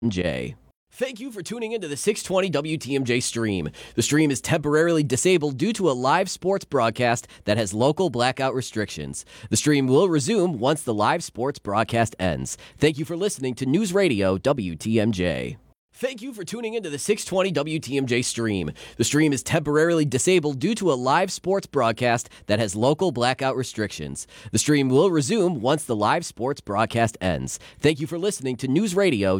WTMJ. Thank you for tuning into the 620 WTMJ stream. The stream is temporarily disabled due to a live sports broadcast that has local blackout restrictions. The stream will resume once the live sports broadcast ends. Thank you for listening to News Radio WTMJ. Thank you for tuning into the 620 WTMJ stream. The stream is temporarily disabled due to a live sports broadcast that has local blackout restrictions. The stream will resume once the live sports broadcast ends. Thank you for listening to News Radio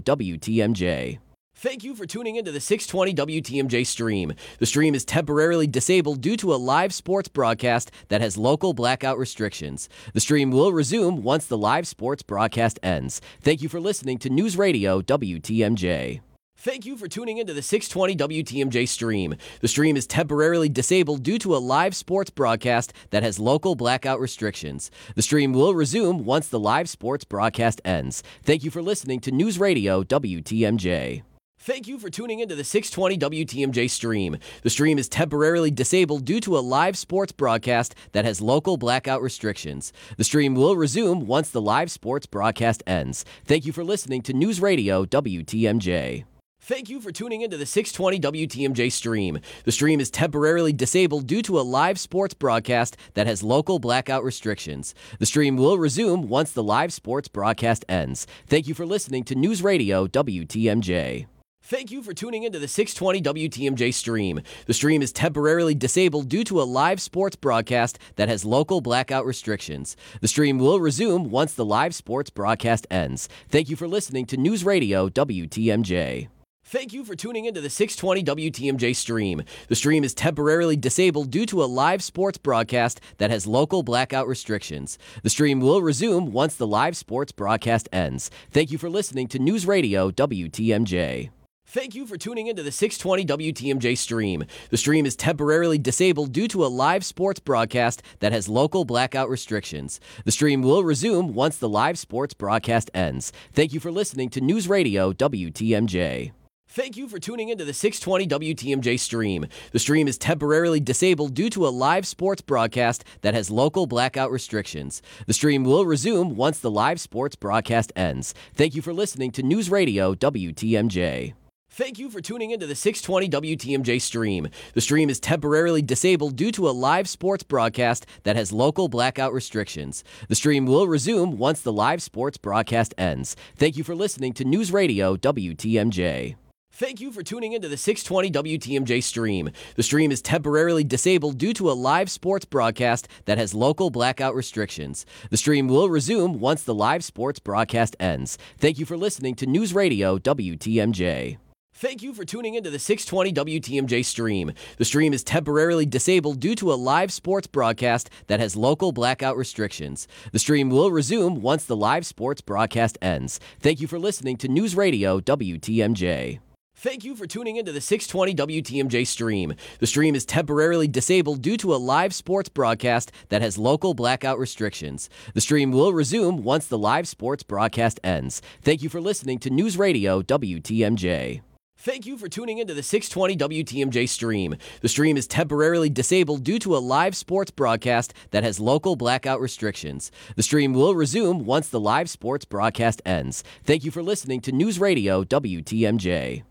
WTMJ. Thank you for tuning into the 620 WTMJ stream. The stream is temporarily disabled due to a live sports broadcast that has local blackout restrictions. The stream will resume once the live sports broadcast ends. Thank you for listening to News Radio WTMJ. Thank you for tuning into the 620 WTMJ stream. The stream is temporarily disabled due to a live sports broadcast that has local blackout restrictions. The stream will resume once the live sports broadcast ends. Thank you for listening to News Radio WTMJ. Thank you for tuning into the 620 WTMJ stream. The stream is temporarily disabled due to a live sports broadcast that has local blackout restrictions. The stream will resume once the live sports broadcast ends. Thank you for listening to News Radio WTMJ. Thank you for tuning into the 620 WTMJ stream. The stream is temporarily disabled due to a live sports broadcast that has local blackout restrictions. The stream will resume once the live sports broadcast ends. Thank you for listening to News Radio WTMJ. Thank you for tuning into the 620 WTMJ stream. The stream is temporarily disabled due to a live sports broadcast that has local blackout restrictions. The stream will resume once the live sports broadcast ends. Thank you for listening to News Radio WTMJ. Thank you for tuning into the 620 WTMJ stream. The stream is temporarily disabled due to a live sports broadcast that has local blackout restrictions. The stream will resume once the live sports broadcast ends. Thank you for listening to News Radio WTMJ. Thank you for tuning into the 620 WTMJ stream. The stream is temporarily disabled due to a live sports broadcast that has local blackout restrictions. The stream will resume once the live sports broadcast ends. Thank you for listening to News Radio WTMJ. Thank you for tuning into the 620 WTMJ stream. The stream is temporarily disabled due to a live sports broadcast that has local blackout restrictions. The stream will resume once the live sports broadcast ends. Thank you for listening to News Radio WTMJ. Thank you for tuning into the 620 WTMJ stream. The stream is temporarily disabled due to a live sports broadcast that has local blackout restrictions. The stream will resume once the live sports broadcast ends. Thank you for listening to News Radio WTMJ. Thank you for tuning into the 620 WTMJ stream. The stream is temporarily disabled due to a live sports broadcast that has local blackout restrictions. The stream will resume once the live sports broadcast ends. Thank you for listening to News Radio WTMJ. Thank you for tuning into the 620 WTMJ stream. The stream is temporarily disabled due to a live sports broadcast that has local blackout restrictions. The stream will resume once the live sports broadcast ends. Thank you for listening to News Radio WTMJ. Thank you for tuning into the 620 WTMJ stream. The stream is temporarily disabled due to a live sports broadcast that has local blackout restrictions. The stream will resume once the live sports broadcast ends. Thank you for listening to News Radio WTMJ. Thank you for tuning into the 620 WTMJ stream. The stream is temporarily disabled due to a live sports broadcast that has local blackout restrictions. The stream will resume once the live sports broadcast ends. Thank you for listening to News Radio WTMJ.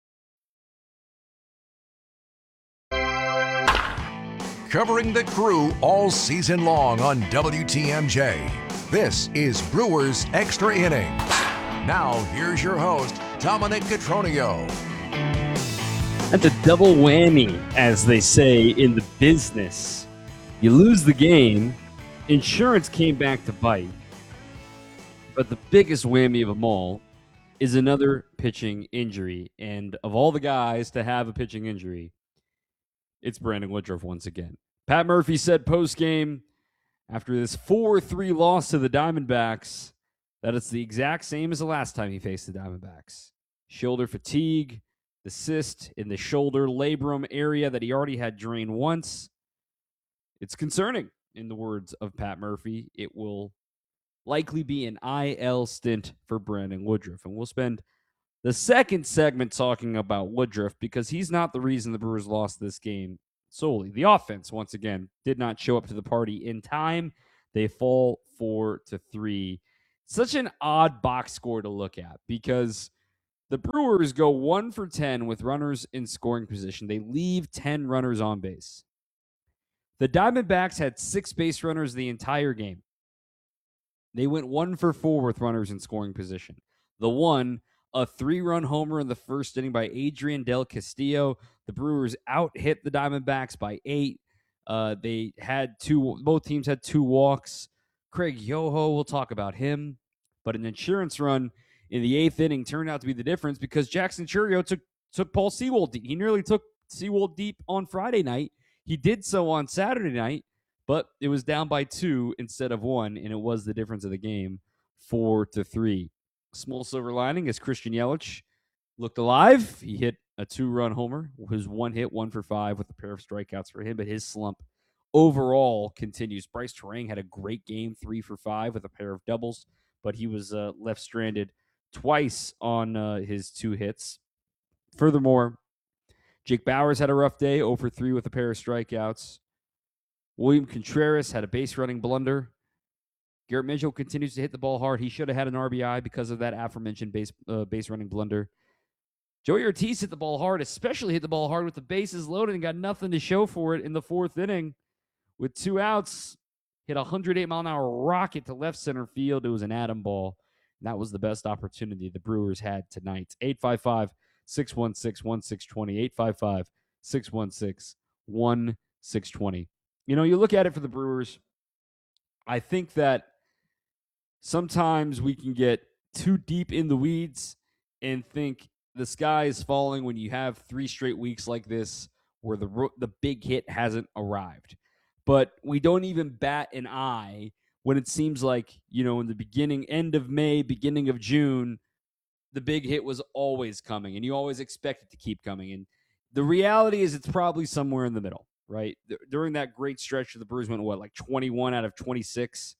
Covering the Crew all season long on WTMJ. This is Brewers Extra Innings. Now, here's your host, Dominic Cotroneo. That's a double whammy, as they say in the business. You lose the game, insurance came back to bite, but the biggest whammy of them all is another pitching injury. And of all the guys to have a pitching injury, it's Brandon Woodruff once again. Pat Murphy said post-game, after this 4-3 loss to the Diamondbacks, that it's the exact same as the last time he faced the Diamondbacks. Shoulder fatigue, the cyst in the shoulder labrum area that he already had drained once. It's concerning, in the words of Pat Murphy. It will likely be an IL stint for Brandon Woodruff. And we'll spend the second segment talking about Woodruff because he's not the reason the Brewers lost this game solely. The offense, once again, did not show up to the party in time. They fall 4-3. Such an odd box score to look at because The Brewers go 1 for 10 with runners in scoring position. They leave 10 runners on base. The Diamondbacks had 6 base runners the entire game. They went 1 for 4 with runners in scoring position. The one, a 3-run homer in the first inning by Adrian Del Castillo. The Brewers out-hit the Diamondbacks by 8. They had both teams had 2 walks. Craig Yoho, we'll talk about him. But an insurance run in the 8th inning turned out to be the difference because Jackson Chourio took Paul Sewald deep. He nearly took Sewald deep on Friday night. He did so on Saturday night, but it was down by 2 instead of 1, and it was the difference of the game, 4-3. Small silver lining is Christian Yelich looked alive. He hit a 2-run homer. His 1 hit, 1 for 5 with a pair of strikeouts for him, but his slump overall continues. Bryce Terang had a great game, 3 for 5 with a pair of doubles, but he was left stranded twice on his 2 hits. Furthermore, Jake Bauers had a rough day, 0 for 3 with a pair of strikeouts. William Contreras had a base running blunder. Garrett Mitchell continues to hit the ball hard. He should have had an RBI because of that aforementioned base running blunder. Joey Ortiz hit the ball hard, especially hit the ball hard with the bases loaded and got nothing to show for it in the 4th inning. With 2 outs, hit a 108-mile-an-hour rocket to left center field. It was an atom ball. And that was the best opportunity the Brewers had tonight. 855-616-1620. 855-616-1620. You know, you look at it for the Brewers, I think that sometimes we can get too deep in the weeds and think the sky is falling when you have 3 straight weeks like this where the big hit hasn't arrived. But we don't even bat an eye when it seems like, you know, in the end of May, beginning of June, the big hit was always coming, and you always expect it to keep coming. And the reality is it's probably somewhere in the middle, right? During that great stretch, the Brewers went, like 21 out of 26,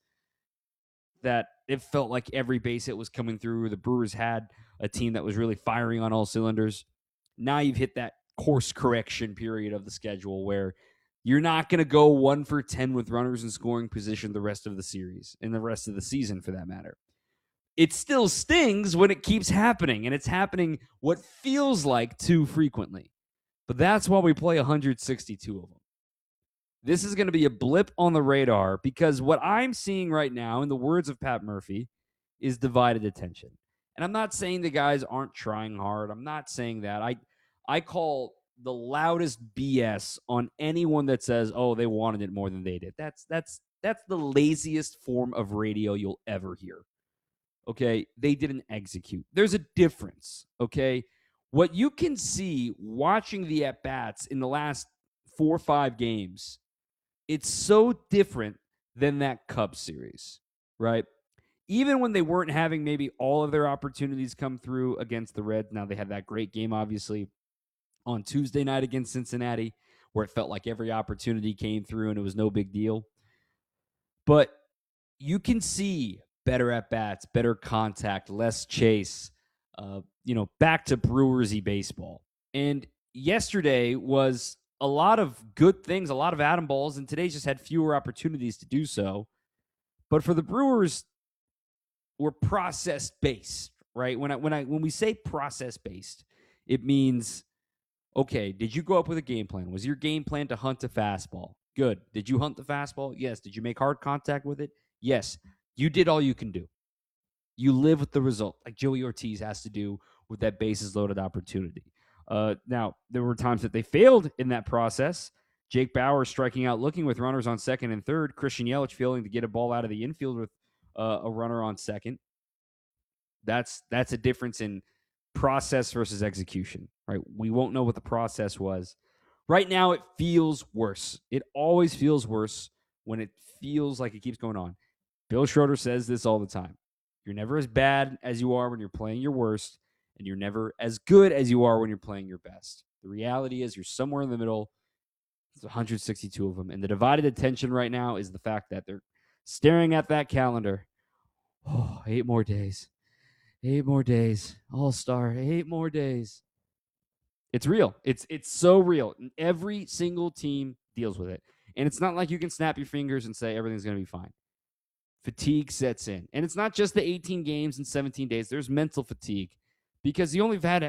that it felt like every base hit was coming through. The Brewers had a team that was really firing on all cylinders. Now you've hit that course correction period of the schedule where you're not going to go 1 for 10 with runners in scoring position the rest of the series and the rest of the season for that matter. It still stings when it keeps happening, and it's happening what feels like too frequently. But that's why we play 162 of them. This is going to be a blip on the radar because what I'm seeing right now, in the words of Pat Murphy, is divided attention. And I'm not saying the guys aren't trying hard. I'm not saying that. I call the loudest BS on anyone that says, oh, they wanted it more than they did. That's the laziest form of radio you'll ever hear. Okay? They didn't execute. There's a difference, okay? What you can see watching the at-bats in the last 4 or 5 games, it's so different than that Cubs series, right? Even when they weren't having maybe all of their opportunities come through against the Reds. Now, they had that great game, obviously, on Tuesday night against Cincinnati, where it felt like every opportunity came through and it was no big deal. But you can see better at-bats, better contact, less chase, back to Brewers-y baseball. And yesterday was a lot of good things, a lot of atom balls, and today just had fewer opportunities to do so. But for the Brewers, we're process-based, right? When we say process-based, it means, okay, did you go up with a game plan? Was your game plan to hunt a fastball? Good. Did you hunt the fastball? Yes. Did you make hard contact with it? Yes. You did all you can do. You live with the result, like Joey Ortiz has to do with that bases loaded opportunity. Now, there were times that they failed in that process. Jake Bauers striking out looking with runners on second and third. Christian Yelich failing to get a ball out of the infield with a runner on second. That's a difference in process versus execution, right? We won't know what the process was. Right now, it feels worse. It always feels worse when it feels like it keeps going on. Bill Schroeder says this all the time. You're never as bad as you are when you're playing your worst, and you're never as good as you are when you're playing your best. The reality is you're somewhere in the middle. It's 162 of them. And the divided attention right now is the fact that they're staring at that calendar. Oh, 8 more days. 8 more days. All-Star, 8 more days. It's real. It's so real. And every single team deals with it. And it's not like you can snap your fingers and say everything's going to be fine. Fatigue sets in. And it's not just the 18 games in 17 days. There's mental fatigue. because he only had